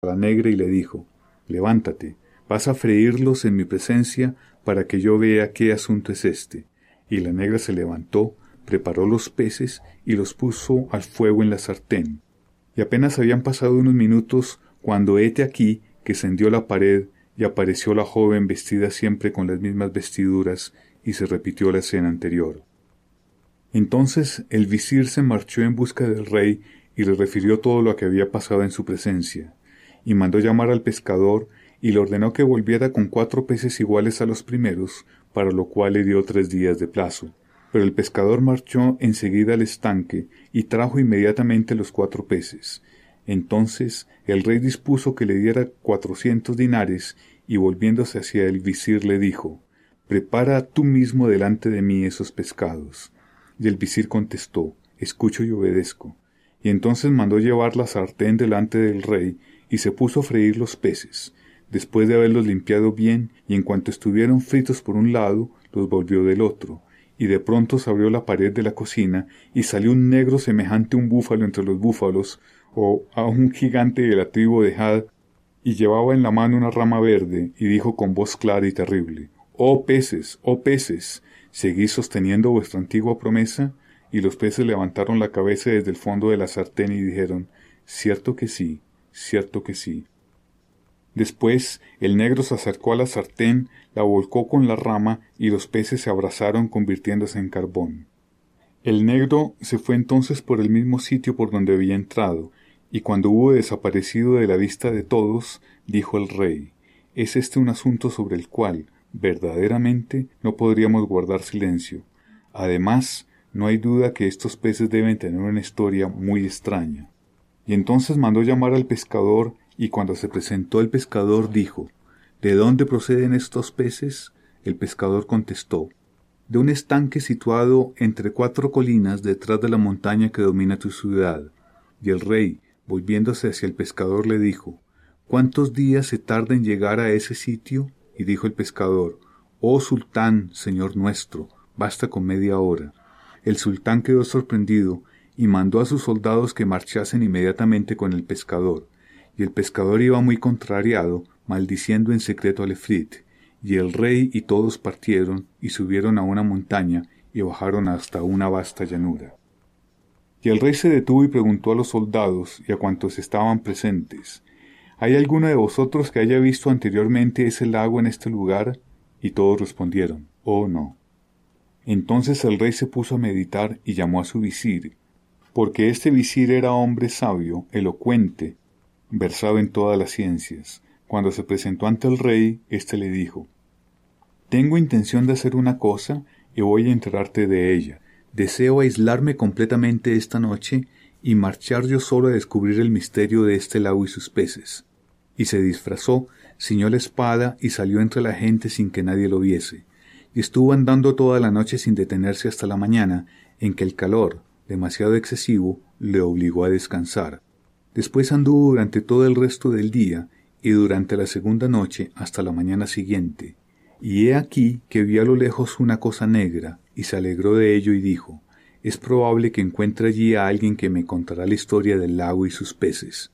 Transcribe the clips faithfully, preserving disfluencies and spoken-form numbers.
la negra y le dijo: «Levántate, vas a freírlos en mi presencia para que yo vea qué asunto es este». Y la negra se levantó, preparó los peces y los puso al fuego en la sartén. Y apenas habían pasado unos minutos cuando hete aquí que se hendió la pared y apareció la joven vestida siempre con las mismas vestiduras y se repitió la escena anterior. Entonces el visir se marchó en busca del rey y le refirió todo lo que había pasado en su presencia, y mandó llamar al pescador y le ordenó que volviera con cuatro peces iguales a los primeros, para lo cual le dio tres días de plazo. Pero el pescador marchó enseguida al estanque y trajo inmediatamente los cuatro peces. Entonces el rey dispuso que le diera cuatrocientos dinares, y volviéndose hacia el visir le dijo: «Prepara tú mismo delante de mí esos pescados». Y el visir contestó: «Escucho y obedezco». Y entonces mandó llevar la sartén delante del rey, y se puso a freír los peces. Después de haberlos limpiado bien, y en cuanto estuvieron fritos por un lado, los volvió del otro. Y de pronto se abrió la pared de la cocina, y salió un negro semejante a un búfalo entre los búfalos, o a un gigante de la tribu de Gad, y llevaba en la mano una rama verde, y dijo con voz clara y terrible: «Oh peces, oh peces, ¿seguís sosteniendo vuestra antigua promesa?». Y los peces levantaron la cabeza desde el fondo de la sartén y dijeron: «Cierto que sí, cierto que sí». Después el negro se acercó a la sartén, la volcó con la rama, y los peces se abrazaron convirtiéndose en carbón. El negro se fue entonces por el mismo sitio por donde había entrado, y cuando hubo desaparecido de la vista de todos, dijo el rey: «Es este un asunto sobre el cual, verdaderamente, no podríamos guardar silencio. Además, no hay duda que estos peces deben tener una historia muy extraña». Y entonces mandó llamar al pescador, y cuando se presentó el pescador dijo: «¿De dónde proceden estos peces?». El pescador contestó: «De un estanque situado entre cuatro colinas detrás de la montaña que domina tu ciudad». Y el rey, volviéndose hacia el pescador, le dijo: «¿Cuántos días se tarda en llegar a ese sitio?». Y dijo el pescador: «Oh sultán, señor nuestro, basta con media hora». El sultán quedó sorprendido y mandó a sus soldados que marchasen inmediatamente con el pescador. Y el pescador iba muy contrariado, maldiciendo en secreto al efrit. Y el rey y todos partieron y subieron a una montaña y bajaron hasta una vasta llanura. Y el rey se detuvo y preguntó a los soldados y a cuantos estaban presentes: «¿Hay alguno de vosotros que haya visto anteriormente ese lago en este lugar?». Y todos respondieron: «Oh, no». Entonces el rey se puso a meditar y llamó a su visir, porque este visir era hombre sabio, elocuente, versado en todas las ciencias. Cuando se presentó ante el rey, éste le dijo: «Tengo intención de hacer una cosa y voy a enterarte de ella. Deseo aislarme completamente esta noche y marchar yo solo a descubrir el misterio de este lago y sus peces». Y se disfrazó, ciñó la espada y salió entre la gente sin que nadie lo viese. Y estuvo andando toda la noche sin detenerse hasta la mañana, en que el calor, demasiado excesivo, le obligó a descansar. Después anduvo durante todo el resto del día, y durante la segunda noche hasta la mañana siguiente. Y he aquí que vio a lo lejos una cosa negra, y se alegró de ello y dijo: «Es probable que encuentre allí a alguien que me contará la historia del lago y sus peces».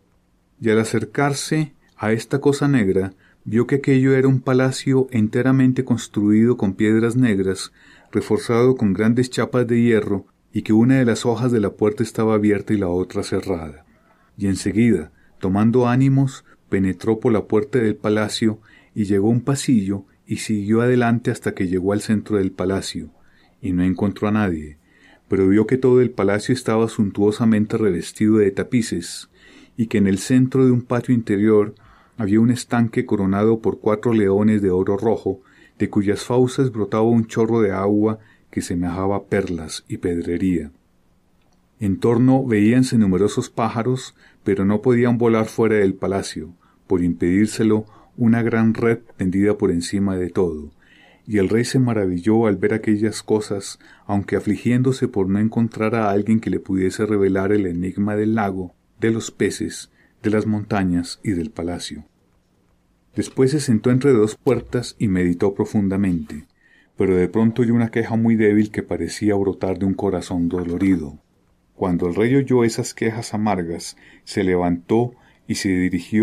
Y al acercarse a esta cosa negra, vio que aquello era un palacio enteramente construido con piedras negras, reforzado con grandes chapas de hierro, y que una de las hojas de la puerta estaba abierta y la otra cerrada. Y enseguida, tomando ánimos, penetró por la puerta del palacio, y llegó a un pasillo, y siguió adelante hasta que llegó al centro del palacio, y no encontró a nadie, pero vio que todo el palacio estaba suntuosamente revestido de tapices, y que en el centro de un patio interior había un estanque coronado por cuatro leones de oro rojo, de cuyas fauces brotaba un chorro de agua que semejaba perlas y pedrería. En torno veíanse numerosos pájaros, pero no podían volar fuera del palacio, por impedírselo una gran red tendida por encima de todo. Y el rey se maravilló al ver aquellas cosas, aunque afligiéndose por no encontrar a alguien que le pudiese revelar el enigma del lago, de los peces, de las montañas y del palacio. Después se sentó entre dos puertas y meditó profundamente, pero de pronto oyó una queja muy débil que parecía brotar de un corazón dolorido. Cuando el rey oyó esas quejas amargas, se levantó y se dirigió